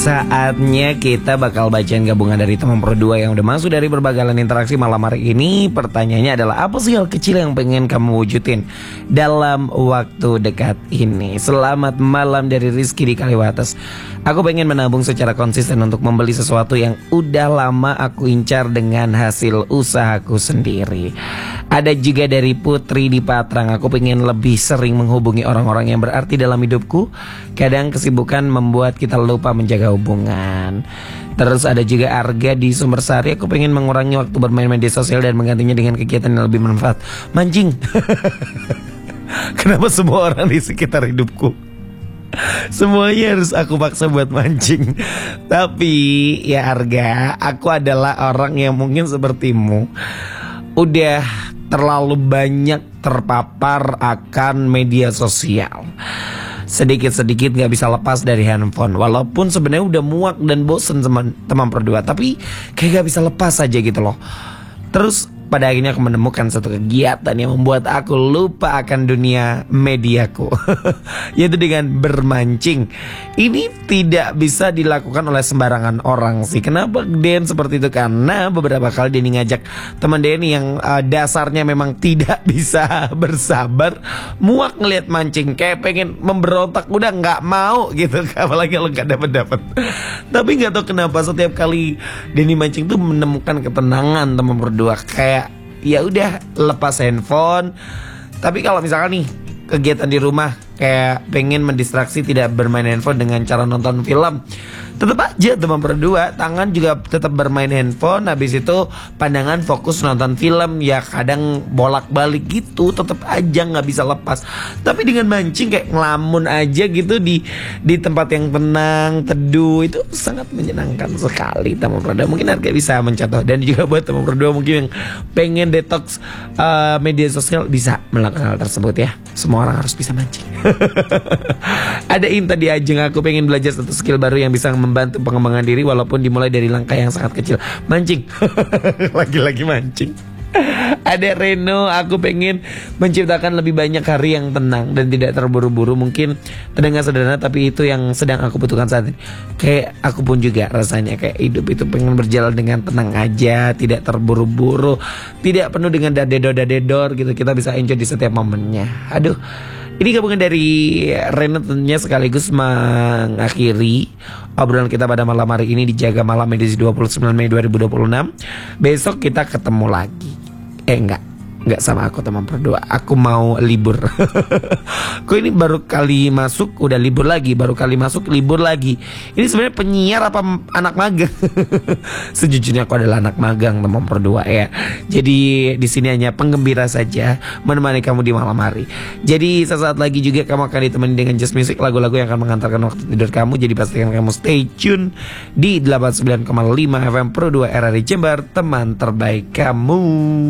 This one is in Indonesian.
Saatnya kita bakal bacain gabungan dari teman pro 2 yang udah masuk dari berbagai interaksi malam hari ini. Pertanyaannya adalah, apa sih hal kecil yang pengen kamu wujudin dalam waktu dekat ini? Selamat malam dari Rizky di Kaliwates. Aku pengen menabung secara konsisten untuk membeli sesuatu yang udah lama aku incar dengan hasil usahaku sendiri. Ada juga dari Putri di Patrang. Aku pengen lebih sering menghubungi orang-orang yang berarti dalam hidupku. Kadang kesibukan membuat kita lupa menjaga hubungan. Terus ada juga Arga di Sumbersari. Aku pengen mengurangi waktu bermain media sosial dan menggantinya dengan kegiatan yang lebih bermanfaat. Mancing. Kenapa semua orang di sekitar hidupku semuanya harus aku paksa buat mancing? Tapi ya Arga, aku adalah orang yang mungkin sepertimu udah terlalu banyak terpapar akan media sosial. Sedikit-sedikit gak bisa lepas dari handphone. Walaupun sebenarnya udah muak dan bosen teman berdua, tapi kayak gak bisa lepas aja gitu loh. Terus pada akhirnya aku menemukan satu kegiatan yang membuat aku lupa akan dunia mediaku. Yaitu dengan bermancing. Ini tidak bisa dilakukan oleh sembarangan orang sih. Kenapa Den seperti itu? Karena beberapa kali Denny ngajak teman Denny yang dasarnya memang tidak bisa bersabar, muak ngelihat mancing, kayak pengen memberontak, udah gak mau gitu. Apalagi kalau gak dapet. Tapi gak tahu kenapa setiap kali Denny mancing tuh menemukan ketenangan teman berdua. Kayak ya udah lepas handphone. Tapi kalau misalkan nih kegiatan di rumah, kayak pengen mendistraksi tidak bermain handphone dengan cara nonton film, tetap aja teman berdua tangan juga tetap bermain handphone. Habis itu pandangan fokus nonton film, ya kadang bolak-balik gitu, tetap aja nggak bisa lepas. Tapi dengan mancing kayak ngelamun aja gitu di tempat yang tenang, teduh, itu sangat menyenangkan sekali teman berdua. Mungkin Harga bisa mencontoh, dan juga buat teman berdua mungkin yang pengen detox media sosial bisa melakukan hal tersebut ya. Semua orang harus bisa mancing. Ada Inta di Ajeng, aku pengen belajar satu skill baru yang bisa membantu pengembangan diri walaupun dimulai dari langkah yang sangat kecil. Mancing. Lagi-lagi mancing. Ada Reno, aku pengen menciptakan lebih banyak hari yang tenang dan tidak terburu-buru. Mungkin terdengar sederhana, tapi itu yang sedang aku butuhkan saat ini. Kayak aku pun juga rasanya kayak hidup itu pengen berjalan dengan tenang aja, tidak terburu-buru, tidak penuh dengan dadedor gitu. Kita bisa enjoy di setiap momennya. Aduh, ini gabungan dari Reno tentunya sekaligus mengakhiri obrolan kita pada malam hari ini di Jaga Malam edisi 29 Mei 2026. Besok kita ketemu lagi. Enggak sama aku teman berdua. Aku mau libur. Kok ini baru kali masuk udah libur lagi, baru kali masuk libur lagi. Ini sebenarnya penyiar apa anak magang? Sejujurnya aku adalah anak magang teman berdua ya. Jadi di sini hanya penggembira saja, menemani kamu di malam hari. Jadi sesaat lagi juga kamu akan ditemani dengan Just Music, lagu-lagu yang akan mengantarkan waktu tidur kamu. Jadi pastikan kamu stay tune di 89,5 FM Pro 2 RRI Jember, teman terbaik kamu.